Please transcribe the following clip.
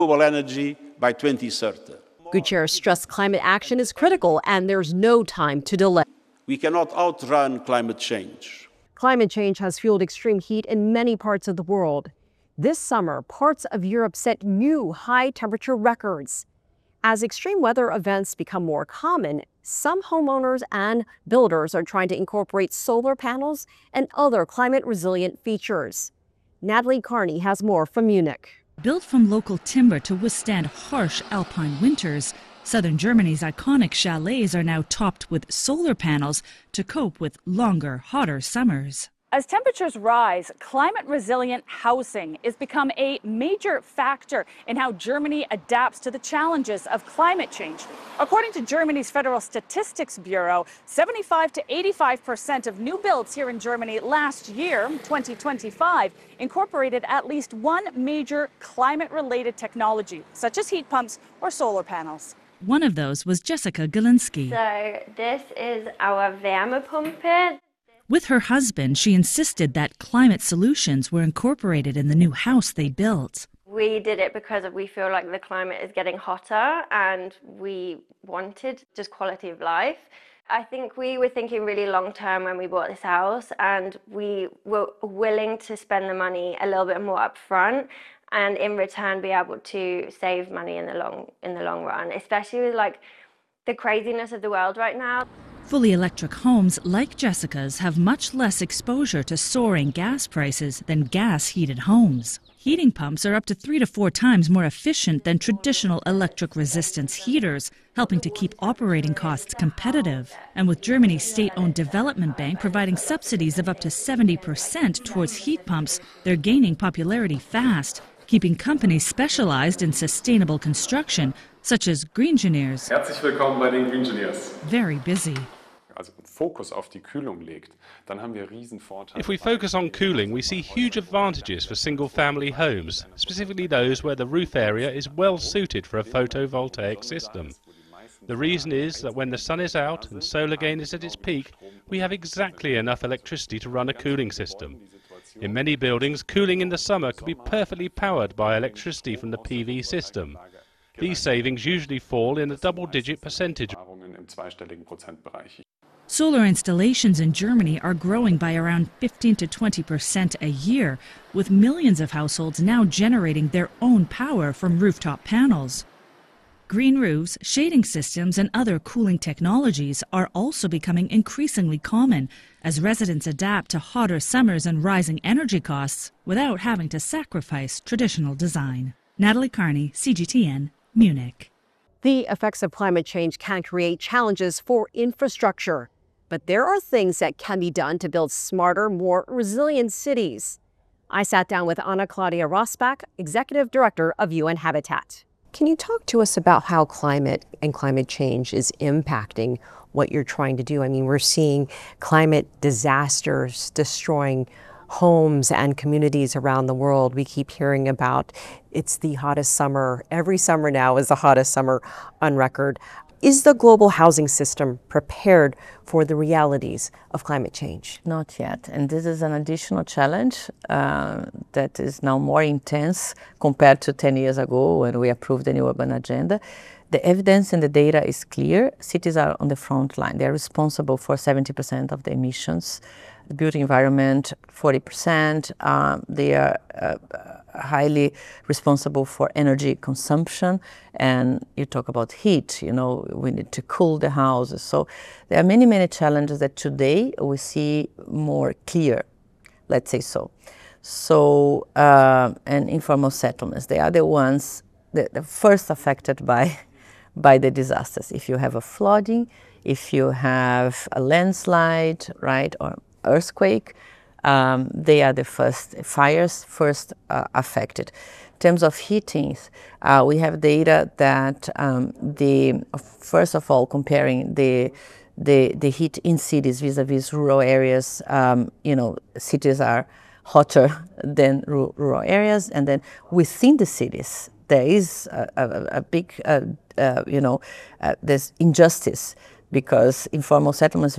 renewable energy by 2030. Gutierrez stressed climate action is critical and there's no time to delay. We cannot outrun climate change. Climate change has fueled extreme heat in many parts of the world. This summer, parts of Europe set new high-temperature records. As extreme weather events become more common, some homeowners and builders are trying to incorporate solar panels and other climate-resilient features. Natalie Carney has more from Munich. Built from local timber to withstand harsh alpine winters, southern Germany's iconic chalets are now topped with solar panels to cope with longer, hotter summers. As temperatures rise, climate-resilient housing has become a major factor in how Germany adapts to the challenges of climate change. According to Germany's Federal Statistics Bureau, 75 to 85% of new builds here in Germany last year, 2025, incorporated at least one major climate-related technology, such as heat pumps or solar panels. One of those was Jessica Galinski. So this is our Wärmepumpe. With her husband, she insisted that climate solutions were incorporated in the new house they built. We did it because we feel like the climate is getting hotter and we wanted just quality of life. I think we were thinking really long term when we bought this house, and we were willing to spend the money a little bit more upfront and in return be able to save money in the long run, especially with like the craziness of the world right now. Fully electric homes like Jessica's have much less exposure to soaring gas prices than gas-heated homes. Heating pumps are up to 3 to 4 times more efficient than traditional electric resistance heaters, helping to keep operating costs competitive. And with Germany's state-owned development bank providing subsidies of up to 70% towards heat pumps, they're gaining popularity fast, keeping companies specialized in sustainable construction, such as Greengineers, Herzlich willkommen bei den Greengineers. very busy. If we focus on cooling, we see huge advantages for single-family homes, specifically those where the roof area is well suited for a photovoltaic system. The reason is that when the sun is out and solar gain is at its peak, we have exactly enough electricity to run a cooling system. In many buildings, cooling in the summer can be perfectly powered by electricity from the PV system. These savings usually fall in a double-digit percentage. Solar installations in Germany are growing by around 15 to 20% a year, with millions of households now generating their own power from rooftop panels. Green roofs, shading systems, and other cooling technologies are also becoming increasingly common as residents adapt to hotter summers and rising energy costs without having to sacrifice traditional design. Natalie Carney, CGTN, Munich. The effects of climate change can create challenges for infrastructure, but there are things that can be done to build smarter, more resilient cities. I sat down with Anna Claudia Rosbach, Executive Director of UN Habitat. Can you talk to us about how climate and climate change is impacting what you're trying to do? I mean, we're seeing climate disasters destroying homes and communities around the world. We keep hearing about it's the hottest summer. Every summer now is the hottest summer on record. Is the global housing system prepared for the realities of climate change? Not yet, and this is an additional challenge that is now more intense compared to 10 years ago when we approved the new urban agenda. The evidence and the data is clear. Cities are on the front line. They're responsible for 70% of the emissions. The built environment, 40%. They are highly responsible for energy consumption. And you talk about heat, you know, we need to cool the houses. So there are many, many challenges that today we see more clear, let's say so. So, and informal settlements, they are the ones that are first affected by the disasters. If you have a flooding, if you have a landslide, right, or earthquake, they are the first first affected. In terms of heatings, we have data that first of all, comparing the heat in cities vis-a-vis rural areas, you know, cities are hotter than rural areas, and then within the cities there is a big, you know, there's injustice because informal settlements